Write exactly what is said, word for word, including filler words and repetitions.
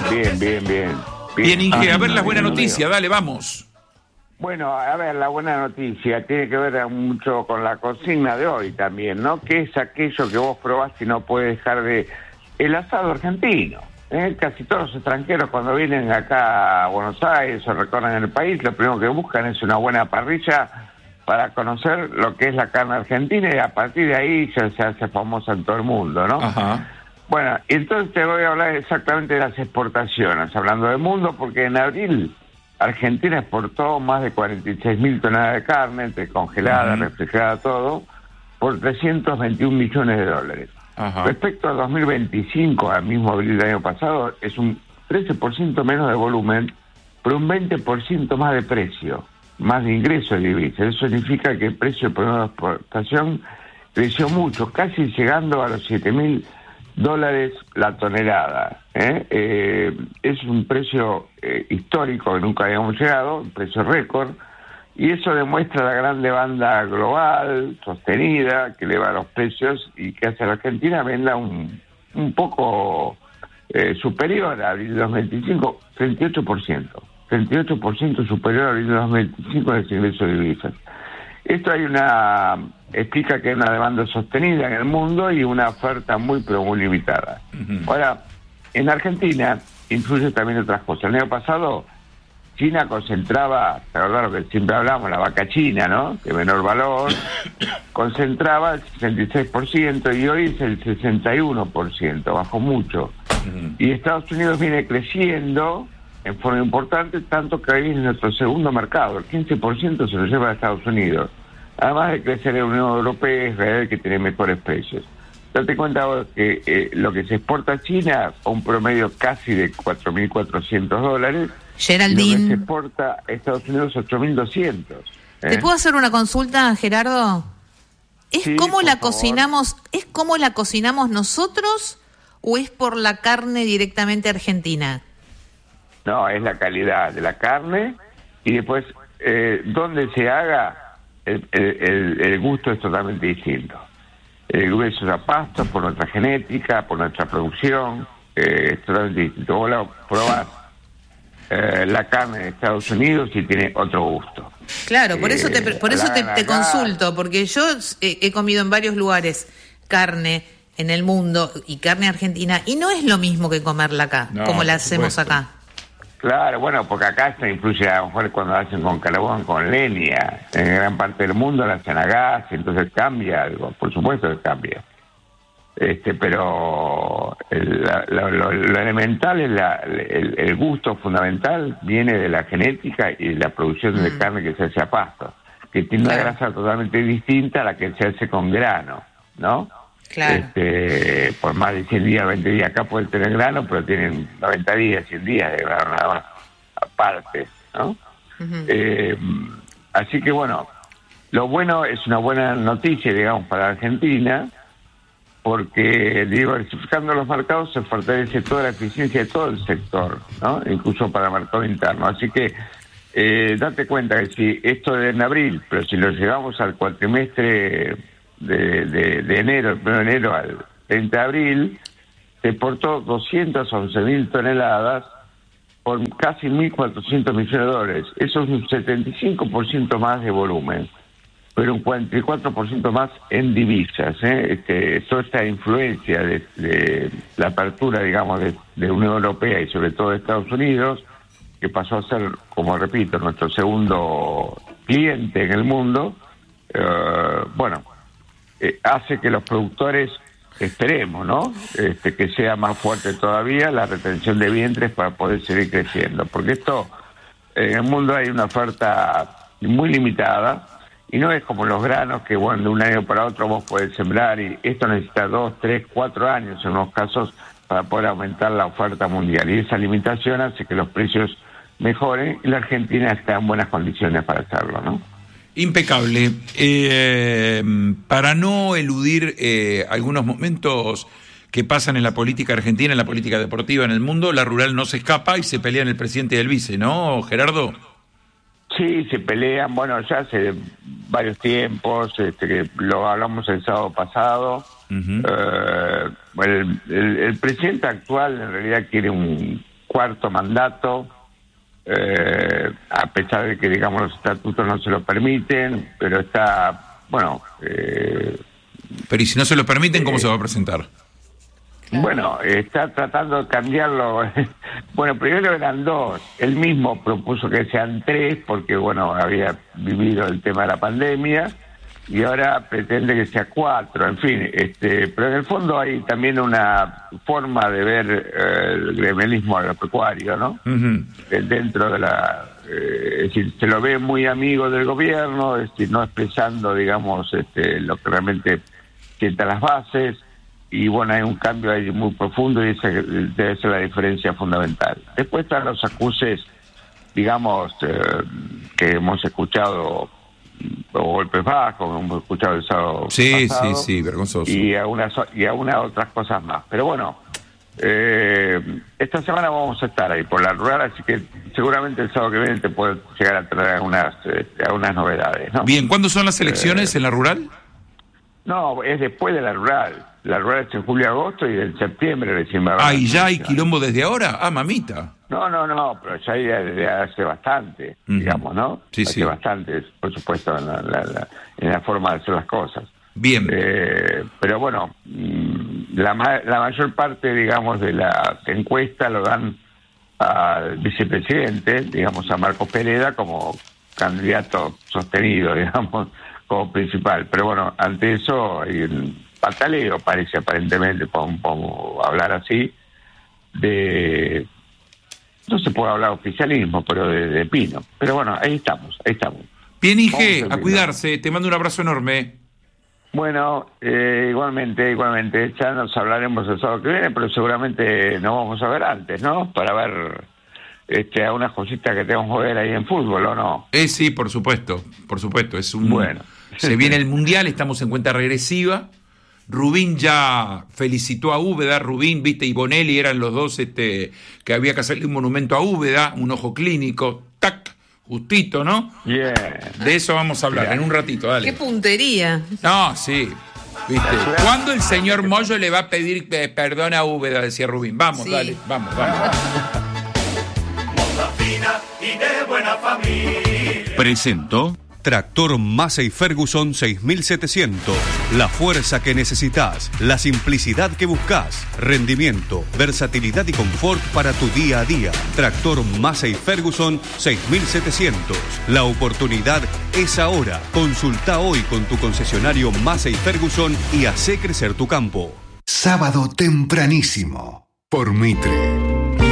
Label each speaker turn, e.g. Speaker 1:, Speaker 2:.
Speaker 1: Bien, bien, bien.
Speaker 2: Bien, Inge,
Speaker 1: Ah,
Speaker 2: a ver la
Speaker 1: no,
Speaker 2: buena
Speaker 1: no,
Speaker 2: noticia,
Speaker 1: no.
Speaker 2: dale, vamos.
Speaker 1: Bueno, a ver, la buena noticia tiene que ver mucho con la consigna de hoy también, ¿no? Que es aquello que vos probás y no puedes dejar de... El asado argentino. ¿eh? Casi todos los extranjeros cuando vienen acá a Buenos Aires o recorren el país, lo primero que buscan es una buena parrilla para conocer lo que es la carne argentina y a partir de ahí ya se hace famosa en todo el mundo, ¿no?
Speaker 2: Ajá.
Speaker 1: Bueno, entonces te voy a hablar exactamente de las exportaciones, hablando del mundo, porque en abril Argentina exportó más de cuarenta y seis mil toneladas de carne, entre congelada, uh-huh. refrigerada, todo, por trescientos veintiún millones de dólares.
Speaker 2: Ajá.
Speaker 1: Respecto a dos mil veinticinco, al mismo abril del año pasado, es un trece por ciento menos de volumen, pero un veinte por ciento más de precio, más de ingreso de divisas. Eso significa que el precio por una exportación creció mucho, casi llegando a los siete mil dólares la tonelada. ¿eh? Eh, es un precio eh, histórico que nunca habíamos llegado, un precio récord, y eso demuestra la gran demanda global, sostenida, que eleva los precios y que hace a la Argentina venda un, un poco eh, superior a abril de dos mil veinticinco, treinta y ocho por ciento. treinta y ocho por ciento superior a abril de dos mil veinticinco en el ingreso de divisas. Esto hay una explica que hay una demanda sostenida en el mundo y una oferta muy pero muy limitada. Uh-huh. Ahora, en Argentina influye también otras cosas. El año pasado China concentraba, claro que siempre hablamos, la vaca china, ¿no? De menor valor, concentraba el sesenta y seis por ciento y hoy es el sesenta y uno por ciento, bajó mucho. Uh-huh. Y Estados Unidos viene creciendo en forma importante, tanto que hoy es nuestro segundo mercado, el quince por ciento se lo lleva a Estados Unidos. Además de crecer en la Unión Europea, Israel, que tiene mejores precios. Date cuenta vos que eh, lo que se exporta a China, a un promedio casi de cuatro mil cuatrocientos dólares,
Speaker 3: Geraldine.
Speaker 1: Y lo que se exporta a Estados Unidos, ocho mil doscientos. ¿eh?
Speaker 3: ¿Te puedo hacer una consulta, Gerardo? ¿Es
Speaker 1: sí,
Speaker 3: cómo la
Speaker 1: favor.
Speaker 3: cocinamos, es cómo la cocinamos nosotros o es por la carne directamente argentina?
Speaker 1: No, es la calidad de la carne y después eh, donde se haga el, el, el gusto es totalmente distinto. El grueso es a pasto por nuestra genética, por nuestra producción, eh, es totalmente distinto. Vos la probás eh, la carne de Estados Unidos y tiene otro gusto.
Speaker 3: Claro, por eso te, por eso te, te
Speaker 1: acá.
Speaker 3: consulto, porque yo he, he comido en varios lugares carne en el mundo y carne argentina y no es lo mismo que comerla acá, no, como la hacemos supuesto. acá.
Speaker 1: Claro, bueno, porque acá se influye a lo mejor cuando hacen con carbón, con leña. En gran parte del mundo la hacen a gas, entonces cambia algo, por supuesto que cambia. Este, pero el, la, lo, lo, lo elemental, es la, el, el gusto fundamental viene de la genética y de la producción mm. de carne que se hace a pasto, que tiene claro. una grasa totalmente distinta a la que se hace con grano, ¿no?
Speaker 3: Claro.
Speaker 1: Este, por más de cien días, veinte días acá pueden tener grano, pero tienen noventa días, cien días de grano nada más aparte, ¿no? Uh-huh. Eh, así que bueno, lo bueno es una buena noticia, digamos, para Argentina, porque diversificando los mercados se fortalece toda la eficiencia de todo el sector, ¿no? Incluso para el mercado interno. Así que eh, date cuenta que si esto es en abril, pero si lo llevamos al cuatrimestre De, de, de enero, el primero de enero al treinta de abril, se exportó doscientas once mil toneladas por casi mil cuatrocientos millones de dólares. Eso es un setenta y cinco por ciento más de volumen, pero un cuarenta y cuatro por ciento más en divisas. ¿eh? Este, toda esta influencia de, de la apertura, digamos, de, de Unión Europea y sobre todo de Estados Unidos, que pasó a ser, como repito, nuestro segundo cliente en el mundo, eh, bueno, Eh, hace que los productores esperemos, ¿no? Este, que sea más fuerte todavía la retención de vientres para poder seguir creciendo, porque esto en el mundo hay una oferta muy limitada y no es como los granos que bueno de un año para otro vos podés sembrar y esto necesita dos, tres, cuatro años en unos casos para poder aumentar la oferta mundial y esa limitación hace que los precios mejoren y la Argentina está en buenas condiciones para hacerlo, ¿no?
Speaker 2: Impecable. Eh, para no eludir eh, algunos momentos que pasan en la política argentina, en la política deportiva en el mundo, la rural no se escapa y se pelean el presidente y el vice, ¿no, Gerardo?
Speaker 1: Sí, se pelean, bueno, ya hace varios tiempos, este, que lo hablamos el sábado pasado. Uh-huh. Eh, bueno, el, el, el presidente actual en realidad quiere un cuarto mandato, eh, a pesar de que, digamos, los estatutos no se lo permiten, pero está, bueno... Eh,
Speaker 2: pero ¿y si no se lo permiten, cómo eh, se va a presentar?
Speaker 1: Bueno, está tratando de cambiarlo. Bueno, primero eran dos. Él mismo propuso que sean tres porque, bueno, había vivido el tema de la pandemia y ahora pretende que sea cuatro. En fin, este, pero en el fondo hay también una forma de ver eh, el gremialismo agropecuario, ¿no? Uh-huh. Dentro de la... Eh, es decir, se lo ve muy amigo del gobierno, es decir, no expresando, digamos, este, lo que realmente sienta las bases. Y bueno, hay un cambio ahí muy profundo y esa debe ser la diferencia fundamental. Después están los acuses, digamos, eh, que hemos escuchado, o golpes bajos, hemos escuchado el sábado
Speaker 2: sí,
Speaker 1: pasado,
Speaker 2: sí, sí, vergonzoso.
Speaker 1: Y algunas y algunas otras cosas más. Pero bueno, eh, esta semana vamos a estar ahí por la rural, así que seguramente el sábado que viene te puede llegar a traer algunas, eh, algunas novedades, ¿no?
Speaker 2: Bien, ¿cuándo son las elecciones eh, en la rural?
Speaker 1: No, es después de la rural. La rural es en julio-agosto y en septiembre recién va a haber.
Speaker 2: Ah, ¿y ya hay quilombo desde ahora? Ah, mamita.
Speaker 1: No, no, no, pero ya hay desde hace bastante, uh-huh. digamos, ¿no?
Speaker 2: Sí,
Speaker 1: hace
Speaker 2: sí.
Speaker 1: bastante, por supuesto, en la, la, la, en la forma de hacer las cosas.
Speaker 2: Bien.
Speaker 1: Eh, pero bueno, la, la mayor parte, digamos, de la encuesta lo dan al vicepresidente, digamos, a Marcos Pereda, como candidato sostenido, digamos, como principal. Pero bueno, ante eso hay un pataleo, parece aparentemente, podemos hablar así, de... No se puede hablar de oficialismo, pero de, de Pino. Pero bueno, ahí estamos, ahí estamos.
Speaker 2: Bien, Ige, a cuidarse. Te mando un abrazo enorme.
Speaker 1: Bueno, eh, igualmente, igualmente. Ya nos hablaremos el sábado que viene, pero seguramente nos vamos a ver antes, ¿no? Para ver este, a unas cositas que tenemos que ver ahí en fútbol, ¿o no?
Speaker 2: Eh, sí, por supuesto, por supuesto. Es un
Speaker 1: bueno.
Speaker 2: Se viene el Mundial, estamos en cuenta regresiva. Rubín ya felicitó a Úbeda, Rubín, viste, y Bonelli eran los dos este, que había que hacerle un monumento a Úbeda, un ojo clínico, tac, justito, ¿no?
Speaker 1: Bien.
Speaker 2: De eso vamos a hablar bien. En un ratito, dale.
Speaker 3: ¡Qué puntería!
Speaker 2: No, sí, viste. ¿Cuándo el señor Moyo le va a pedir eh, perdón a Úbeda? Decía Rubín. Vamos, sí. Dale, vamos, vamos.
Speaker 4: Y de buena familia.
Speaker 5: Presentó Tractor Massey Ferguson seis mil setecientos. La fuerza que necesitas, la simplicidad que buscas, rendimiento, versatilidad y confort para tu día a día. Tractor Massey Ferguson seis mil setecientos. La oportunidad es ahora. Consulta hoy con tu concesionario Massey Ferguson y hace crecer tu campo.
Speaker 6: Sábado tempranísimo por Mitre.